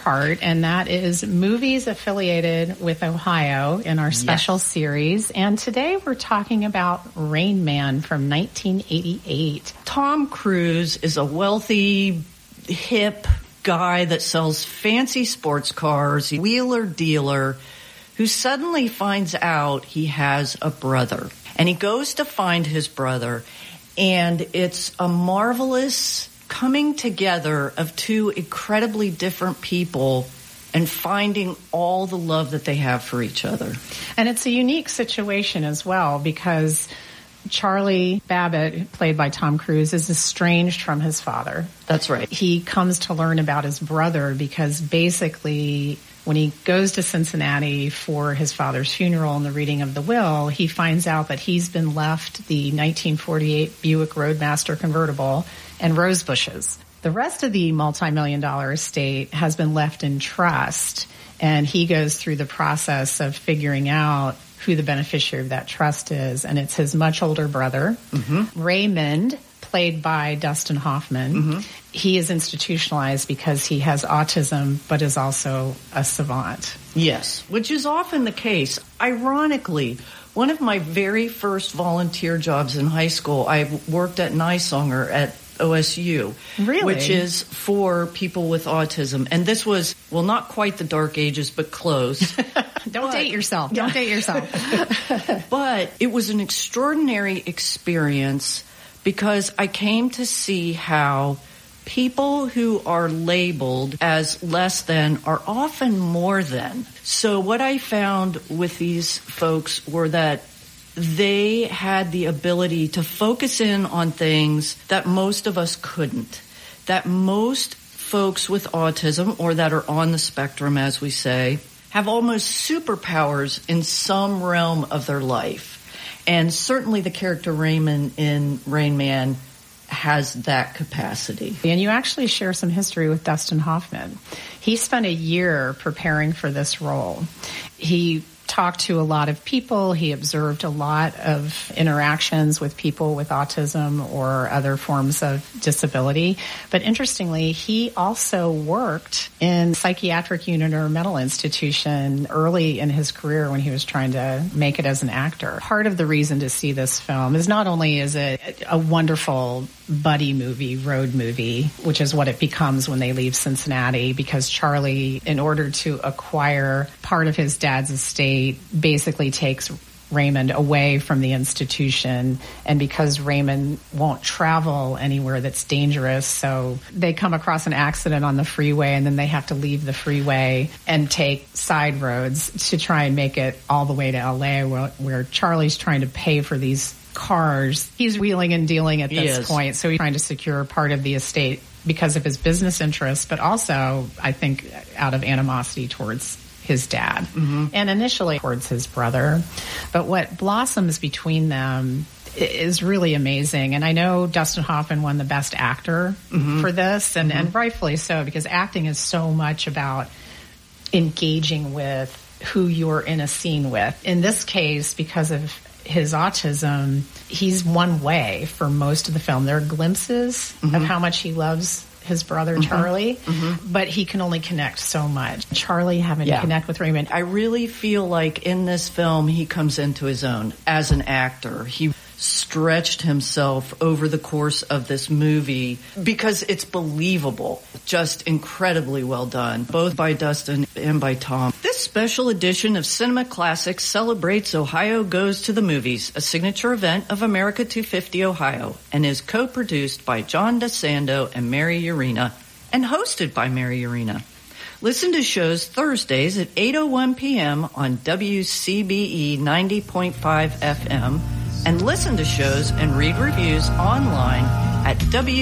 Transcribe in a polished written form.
part, and that is movies affiliated with Ohio in our special series. And today we're talking about Rain Man from 1988. Tom Cruise is a wealthy, hip guy that sells fancy sports cars, wheeler dealer, who suddenly finds out he has a brother. And he goes to find his brother, and it's a marvelous coming together of two incredibly different people and finding all the love that they have for each other. And it's a unique situation as well, because Charlie Babbitt, played by Tom Cruise, is estranged from his father. That's right. He comes to learn about his brother because basically when he goes to Cincinnati for his father's funeral and the reading of the will, he finds out that he's been left the 1948 Buick Roadmaster convertible and rose bushes. The rest of the multi-million-dollar estate has been left in trust, and he goes through the process of figuring out who the beneficiary of that trust is, and it's his much older brother, Raymond, played by Dustin Hoffman. He is institutionalized because he has autism, but is also a savant. Yes, which is often the case. Ironically, one of my very first volunteer jobs in high school, I worked at Nysonger at OSU, which is for people with autism. And this was, well, not quite the dark ages, but close. Don't date yourself. Don't date yourself. But it was an extraordinary experience because I came to see how people who are labeled as less than are often more than. So what I found with these folks were that they had the ability to focus in on things that most of us couldn't, that most folks with autism, or that are on the spectrum, as we say, have almost superpowers in some realm of their life. And certainly the character Raymond in Rain Man has that capacity. And you actually share some history with Dustin Hoffman. He spent a year preparing for this role. He talked to a lot of people. He observed a lot of interactions with people with autism or other forms of disability. But interestingly, he also worked in psychiatric unit or mental institution early in his career when he was trying to make it as an actor. Part of the reason to see this film is not only is it a wonderful buddy movie, road movie, which is what it becomes when they leave Cincinnati, because Charlie, in order to acquire part of his dad's estate, basically takes Raymond away from the institution, and because Raymond won't travel anywhere that's dangerous, so they come across an accident on the freeway, and then they have to leave the freeway and take side roads to try and make it all the way to LA, where Charlie's trying to pay for these cars. He's wheeling and dealing at this point, so he's trying to secure part of the estate because of his business interests, but also, I think, out of animosity towards his dad, and initially towards his brother. But what blossoms between them is really amazing. And I know Dustin Hoffman won the Best Actor for this, and rightfully so, because acting is so much about engaging with who you're in a scene with. In this case, because of his autism, he's one way for most of the film. There are glimpses of how much he loves his brother, Charlie, but he can only connect so much. Charlie having to connect with Raymond. I really feel like in this film, he comes into his own as an actor. He stretched himself over the course of this movie because it's believable. Just incredibly well done, both by Dustin and by Tom. This special edition of Cinema Classics celebrates Ohio Goes to the Movies, a signature event of America 250 Ohio, and is co-produced by John DeSando and Mary Urena, and hosted by Mary Urena. Listen to shows Thursdays at 8:01 p.m. on WCBE 90.5 FM, and listen to shows and read reviews online at